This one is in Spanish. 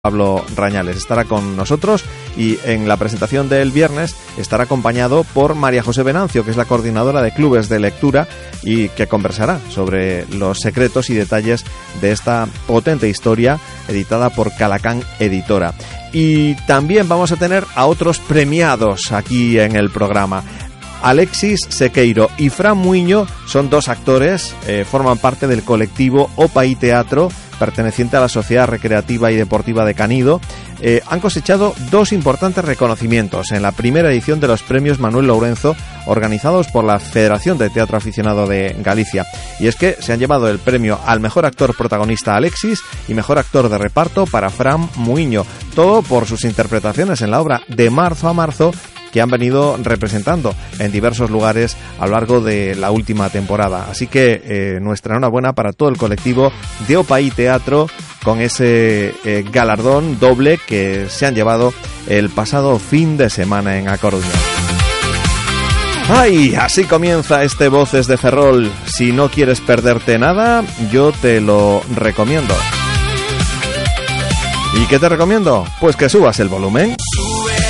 Pablo Rañales estará con nosotros y en la presentación del viernes estará acompañado por María José Venancio, que es la coordinadora de clubes de lectura y que conversará sobre los secretos y detalles de esta potente historia editada por Calacán Editora. Y también vamos a tener a otros premiados aquí en el programa. Alexis Sequeiro y Fran Muiño son dos actores, forman parte del colectivo Opaí Teatro, perteneciente a la Sociedad Recreativa y Deportiva de Canido. Han cosechado dos importantes reconocimientos en la primera edición de los premios Manuel Lourenzo, organizados por la Federación de Teatro Aficionado de Galicia. Y es que se han llevado el premio al mejor actor protagonista Alexis y mejor actor de reparto para Fran Muiño, todo por sus interpretaciones en la obra De marzo a marzo, que han venido representando en diversos lugares a lo largo de la última temporada. Así que nuestra enhorabuena para todo el colectivo de Opaí Teatro con ese galardón doble que se han llevado el pasado fin de semana en A Coruña. ¡Ay! Así comienza este Voces de Ferrol. Si no quieres perderte nada, yo te lo recomiendo. ¿Y qué te recomiendo? Pues que subas el volumen.